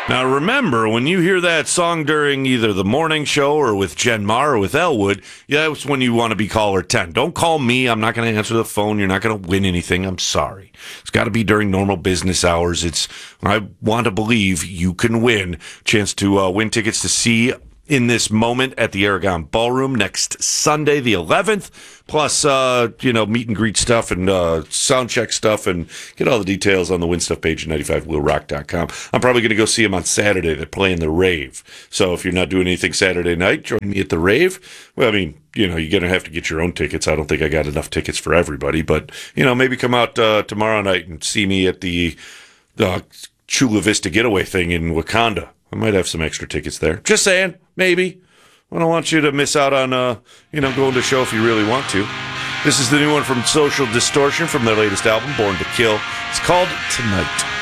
Now, remember, when you hear that song during either the morning show or with Jen Mar or with Elwood, that's when you want to be caller 10. Don't call me. I'm not going to answer the phone. You're not going to win anything. I'm sorry. It's got to be during normal business hours. I want to believe you can win. Chance to win tickets to see In This Moment at the Aragon Ballroom next Sunday, the 11th. Plus, meet and greet stuff and sound check stuff, and get all the details on the Win Stuff page at 95wheelrock.com. I'm probably going to go see them on Saturday. They're playing the Rave. So if you're not doing anything Saturday night, join me at the Rave. Well, I mean, you're going to have to get your own tickets. I don't think I got enough tickets for everybody, but, maybe come out tomorrow night and see me at the Chula Vista Getaway thing in Wakanda. I might have some extra tickets there. Just saying, maybe. I don't want you to miss out on, going to the show if you really want to. This is the new one from Social Distortion from their latest album, Born to Kill. It's called Tonight.